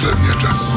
последния час.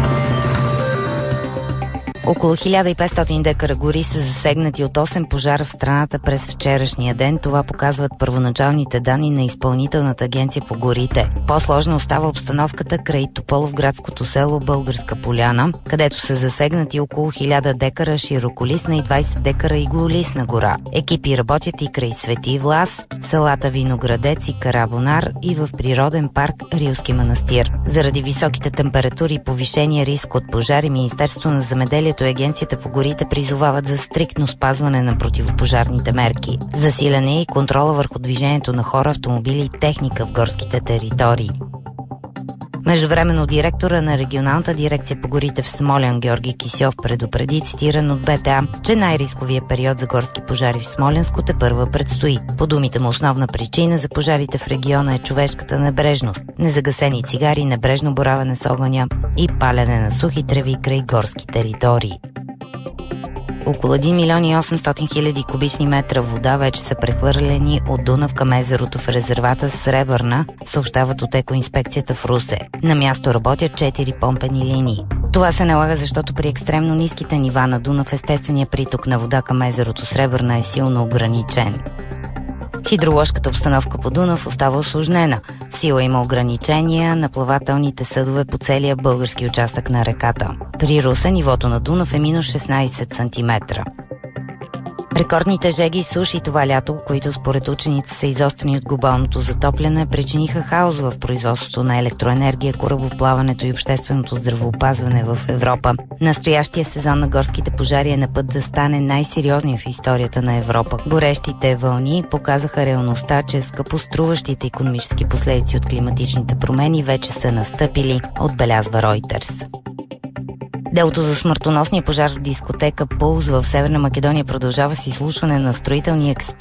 Около 1500 декара гори са засегнати от 8 пожара в страната през вчерашния ден. Това показват първоначалните данни на Изпълнителната агенция по горите. По-сложна остава обстановката край Тополовградското село Българска поляна, където са засегнати около 1000 декара широколистна и 20 декара иглолистна гора. Екипи работят и край Свети Влас, селата Виноградец и Карабонар и в природен парк Рилски манастир. Заради високите температури и повишения риск от пожари, Министерството на земеделието и Агенцията по горите призовават за стриктно спазване на противопожарните мерки. Засилен е и контрола върху движението на хора, автомобили и техника в горските територии. Междувременно директора на регионалната дирекция по горите в Смолян Георги Кисьов предупреди, цитиран от БТА, че най-рисковия период за горски пожари в Смолянско тепърва предстои. По думите му, основна причина за пожарите в региона е човешката небрежност, незагасени цигари, небрежно боравене с огъня и палене на сухи треви край горски територии. Около 1 милион и 800 хиляди кубични метра вода вече са прехвърлени от Дунав към езерото в резервата Сребърна, съобщават от екоинспекцията в Русе. На място работят 4 помпени линии. Това се налага, защото при екстремно ниските нива на Дунав естественият приток на вода към езерото Сребърна е силно ограничен. Хидроложката обстановка по Дунав остава усложнена. В сила има ограничения на плавателните съдове по целия български участък на реката. При Русе нивото на Дунав е минус 16 см. Рекордните жеги и суши това лято, които според учените са изострени от глобалното затопляне, причиниха хаос в производството на електроенергия, корабоплаването и общественото здравеопазване в Европа. Настоящия сезон на горските пожари е на път да стане най-сериозния в историята на Европа. Горещите вълни показаха реалността, че скъпоструващите икономически последици от климатичните промени вече са настъпили, отбелязва Reuters. Делото за смъртоносния пожар в дискотека Пулс в Северна Македония продължава с изслушване на строителни експерти